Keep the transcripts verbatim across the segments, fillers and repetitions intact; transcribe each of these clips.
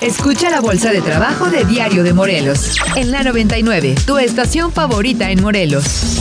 Escucha la bolsa de trabajo de Diario de Morelos. En la noventa y nueve, tu estación favorita en Morelos.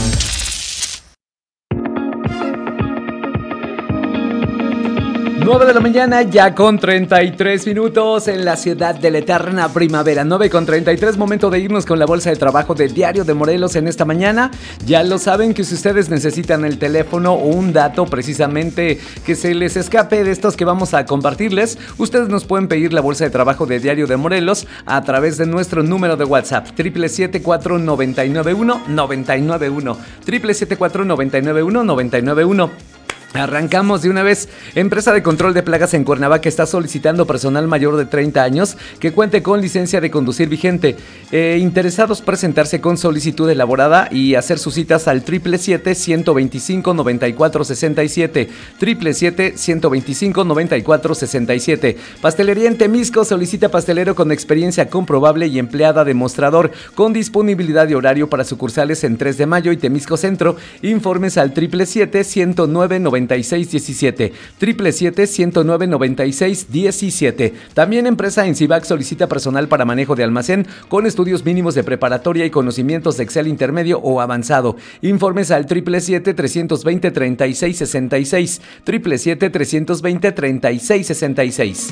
nueve de la mañana, ya con treinta y tres minutos en la ciudad de la eterna primavera. nueve con treinta y tres, momento de irnos con la bolsa de trabajo de Diario de Morelos en esta mañana. Ya lo saben que si ustedes necesitan el teléfono o un dato precisamente que se les escape de estos que vamos a compartirles, ustedes nos pueden pedir la bolsa de trabajo de Diario de Morelos a través de nuestro número de WhatsApp, siete siete siete, cuatro nueve nueve uno, nueve nueve uno, siete siete siete, cuatro nueve nueve uno, nueve nueve uno. Arrancamos de una vez. Empresa de control de plagas en Cuernavaca está solicitando personal mayor de treinta años que cuente con licencia de conducir vigente. Eh, interesados presentarse con solicitud elaborada y hacer sus citas al siete siete siete, uno dos, nueve cuatro seis siete, siete siete siete, uno dos, nueve cuatro seis siete. Pastelería en Temisco solicita pastelero con experiencia comprobable y empleada de mostrador con disponibilidad de horario para sucursales en tres de mayo y Temisco Centro. Informes al siete siete siete, uno nueve, nueve seis uno siete, siete siete siete, uno nueve, nueve seis uno siete. También empresa en Cibac solicita personal para manejo de almacén con estudios mínimos de preparatoria y conocimientos de Excel intermedio o avanzado. Informes al siete siete siete, tres dos cero, tres seis seis seis, siete siete siete, tres dos cero, tres seis seis seis.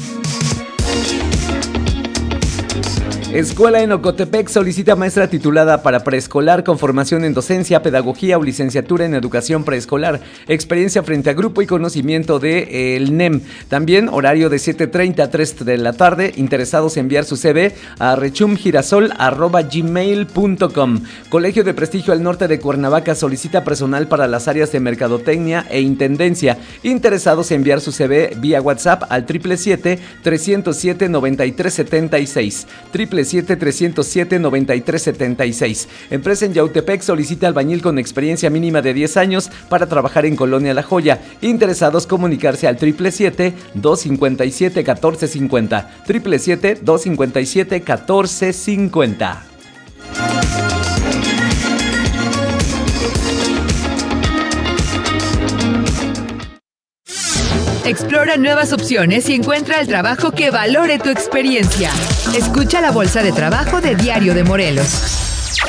Escuela en Ocotepec solicita maestra titulada para preescolar con formación en docencia, pedagogía o licenciatura en educación preescolar, experiencia frente a grupo y conocimiento de eh, el N E M. También horario de siete treinta a tres de la tarde. Interesados en enviar su C V a rechumgirasol arroba gmail punto com. Colegio de Prestigio al Norte de Cuernavaca solicita personal para las áreas de mercadotecnia e intendencia. Interesados en enviar su C V vía WhatsApp al siete siete siete, tres cero siete, nueve tres siete seis. siete siete, tres cero siete, nueve tres siete seis. Empresa en Yautepec solicita albañil con experiencia mínima de diez años para trabajar en Colonia La Joya. Interesados comunicarse al siete siete siete, dos cinco siete, uno cuatro cinco cero. siete siete siete, dos cinco siete, uno cuatro cinco cero. Explora nuevas opciones y encuentra el trabajo que valore tu experiencia. Escucha la bolsa de trabajo de Diario de Morelos.